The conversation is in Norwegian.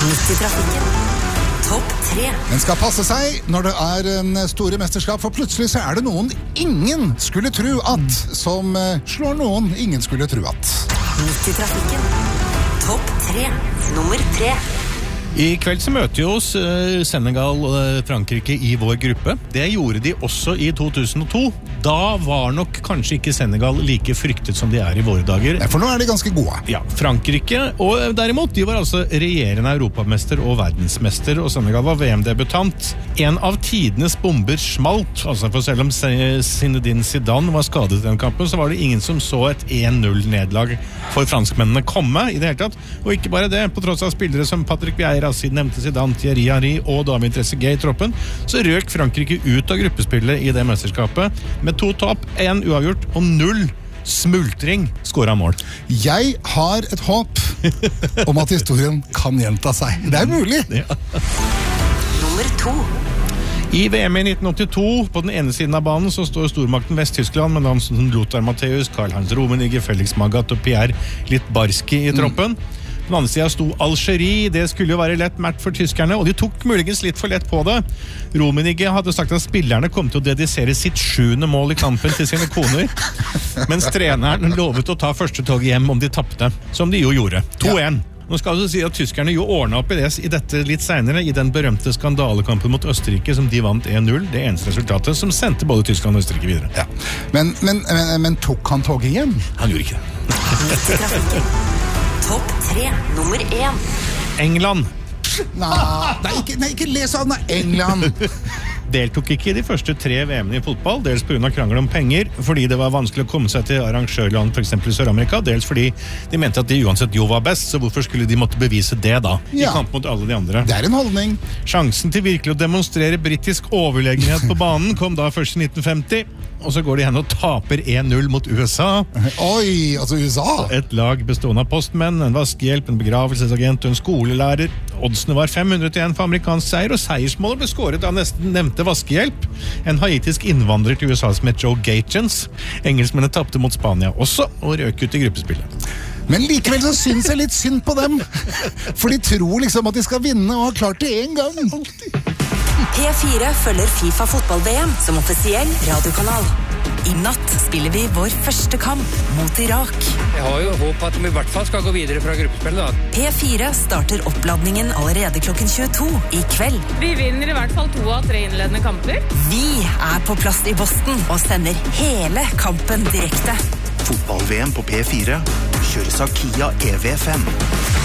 Midt i trafikken. Topp 3. Den skal passe seg når det en store mesterskap, for plutselig så det noen ingen skulle tro at, som slår noen ingen skulle tro at. Midt i trafikken. Topp 3. Nummer 3. I kveld så møter jo oss Senegal og Frankrike i vår gruppe. Det gjorde de også i 2002. Da var nok kanskje ikke Senegal like fryktet som de i våre dager. Ja, for nå de ganske gode. Ja, Frankrike, og derimot, de var altså regjerende europamester og verdensmester, og Senegal var VM-debutant. En av tidenes bomber smalt, altså for selv om Zinedine Zidane var skadet i den kampen, så var det ingen som så et 1-0-nedlag for franskmennene komme i det hele tatt. Og ikke bare det, på tross av spillere som Patrick Vieira, siden nevnte Zidane, Thierry Henry og David Trezeguet i troppen, så røk Frankrike ut av gruppespillet i det mesterskapet med 2 tap, 1 uavgjort og 0 smultring skåret mål. Jeg har et håp om at historien kan gjenta seg. Det mulig. Ja. Nummer 2. I VM i 1982, på den ene siden av banen, så står stormakten Vest-Tyskland med navn som Lothar Matthäus, Karl-Heinz Rummenigge, Felix Magath og Pierre Littbarski i troppen. På den andre siden sto Algerie. Det skulle jo være lett match for tyskerne, og de tok muligens litt for lett på det. Rummenigge hadde sagt at spillerne kom til å dedisere sitt 7. mål i kampen til sine koner, mens treneren lovet å ta første tog hjem om de tappte, som de jo gjorde. 2-1. Nå skal jeg si at tyskerne jo ordnet opp i dette litt senere, i den berømte skandalekampen mot Østerrike, som de vant 1-0, det eneste resultatet som sendte både Tyskland og Østerrike videre. Ja. Men tok han toget hjem? Han gjorde ikke det. Topp 3. Nummer 1. England. Nei, ikke les av England. Deltok ikke i de første 3 VM-ene i fotball, dels på grunn av krangel om penger, fordi det var vanskelig å komme seg til arrangørland, for eksempel i Sør-Amerika, dels fordi de mente at de uansett jo var best, så hvorfor skulle de måtte bevise det da, i kamp mot alle de andre? Det en holdning. Sjansen til virkelig å demonstrere britisk overlegenhet på banen kom da først i 1950, og så går de hen og taper 1-0 mot USA. Oi, altså USA! Et lag bestående av postmenn, en vaskehjelp, en begravelsesagent og en skolelærer. Oddsene var 500-1 for amerikansk seier, og seiersmålet ble skåret av nesten nevnte vaskehjelp, en haitisk innvandrer til USA som het Joe Gaetjens. Engelskmennene tappte mot Spania også, og røk ut i gruppespillet. Men likevel så synes jeg litt synd på dem, for de tror liksom at de skal vinne, og har klart det en gang. P4 følger FIFA fotball-VM som offisiell radiokanal. I natt spiller vi vår første kamp mot Irak. Jeg har jo håp at vi I hvert fall skal gå videre fra gruppespillet da. P4 starter oppladningen allerede klokken 22 I kveld. Vi vinner I hvert fall 2 av 3 innledende kamper. Vi på plass I Boston og sender hele kampen direkte. Fotball-VM på P4 kjøres av Kia EV5.